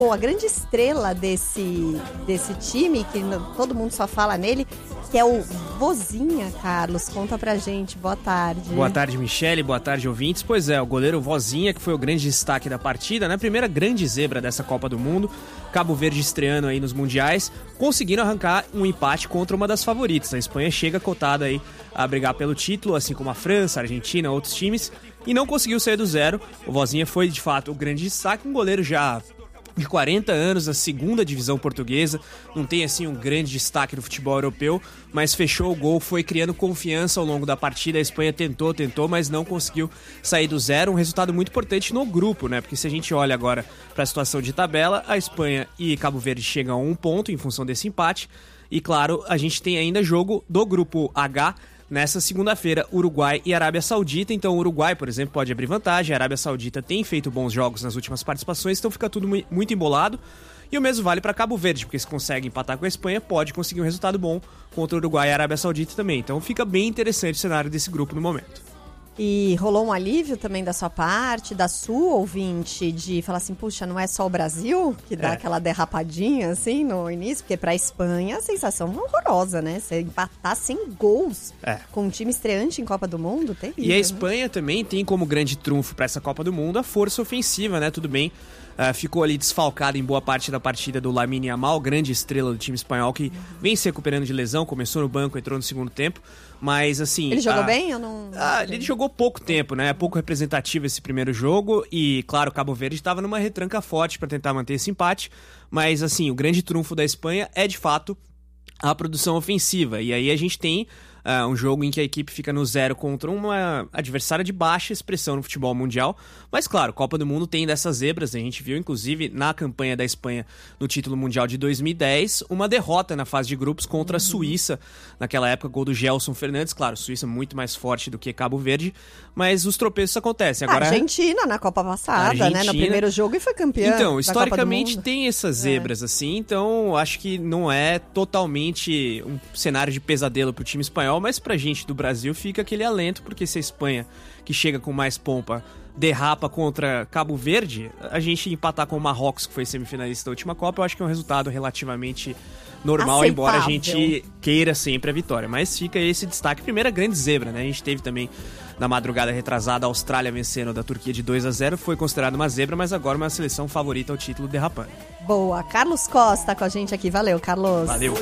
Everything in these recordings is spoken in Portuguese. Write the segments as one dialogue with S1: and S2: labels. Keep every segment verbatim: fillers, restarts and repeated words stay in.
S1: Pô, a grande estrela desse, desse time, que todo mundo só fala nele, que é o Vozinha, Carlos. Conta pra gente, boa tarde.
S2: Boa tarde, Michele, boa tarde, ouvintes. Pois é, o goleiro Vozinha, que foi o grande destaque da partida, né? Primeira grande zebra dessa Copa do Mundo. Cabo Verde estreando aí nos mundiais, conseguindo arrancar um empate contra uma das favoritas. A Espanha chega cotada aí a brigar pelo título, assim como a França, a Argentina, outros times, e não conseguiu sair do zero. O Vozinha foi, de fato, o grande destaque, um goleiro já de quarenta anos, a segunda divisão portuguesa, não tem assim um grande destaque no futebol europeu, mas fechou o gol, foi criando confiança ao longo da partida. A Espanha tentou, tentou, mas não conseguiu sair do zero, um resultado muito importante no grupo, né? Porque se a gente olha agora para a situação de tabela, a Espanha e Cabo Verde chegam a um ponto em função desse empate, e claro, a gente tem ainda jogo do grupo H, nessa segunda-feira, Uruguai e Arábia Saudita. Então o Uruguai, por exemplo, pode abrir vantagem. A Arábia Saudita tem feito bons jogos nas últimas participações, então fica tudo muito embolado. E o mesmo vale para Cabo Verde, porque se consegue empatar com a Espanha, pode conseguir um resultado bom contra o Uruguai e a Arábia Saudita também. Então fica bem interessante o cenário desse grupo no momento.
S1: E rolou um alívio também da sua parte, da sua ouvinte, de falar assim, puxa, não é só o Brasil que dá é. aquela derrapadinha assim no início, porque pra Espanha a sensação é horrorosa, né? Você empatar sem gols é. com um time estreante em Copa do Mundo, terrível.
S2: E a Espanha, né, também tem como grande trunfo pra essa Copa do Mundo a força ofensiva, né? Tudo bem, uh, ficou ali desfalcado em boa parte da partida do Lamine Yamal, grande estrela do time espanhol, que vem se recuperando de lesão, começou no banco, entrou no segundo tempo. Mas assim...
S1: Ele jogou
S2: a...
S1: bem ou não?
S2: Ah, ele jogou pouco tempo, né? Pouco representativo esse primeiro jogo. E, claro, o Cabo Verde estava numa retranca forte para tentar manter esse empate. Mas, assim, o grande trunfo da Espanha é, de fato, a produção ofensiva. E aí a gente tem uh, um jogo em que a equipe fica no zero contra uma adversária de baixa expressão no futebol mundial. Mas, claro, Copa do Mundo tem dessas zebras. A gente viu, inclusive, na campanha da Espanha no título mundial de dois mil e dez, uma derrota na fase de grupos contra a Suíça. Naquela época, gol do Gelson Fernandes. Claro, Suíça muito mais forte do que Cabo Verde, mas os tropeços acontecem. Agora,
S1: a Argentina na Copa passada, Argentina, né? No primeiro jogo e foi campeã.
S2: Então, historicamente tem essas zebras, é. assim, então acho que não é totalmente um cenário de pesadelo pro time espanhol, mas pra gente do Brasil fica aquele alento, porque se a Espanha, que chega com mais pompa, derrapa contra Cabo Verde, a gente empatar com o Marrocos, que foi semifinalista da última Copa, eu acho que é um resultado relativamente normal, aceitável, embora a gente queira sempre a vitória. Mas fica esse destaque. Primeira grande zebra, né? A gente teve também, na madrugada retrasada, a Austrália vencendo da Turquia de dois a zero. Foi considerado uma zebra, mas agora uma seleção favorita ao título derrapando.
S1: Boa. Carlos Costa com a gente aqui. Valeu, Carlos.
S2: Valeu.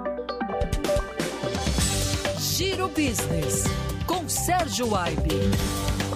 S3: Giro Business, com Sérgio Aibe.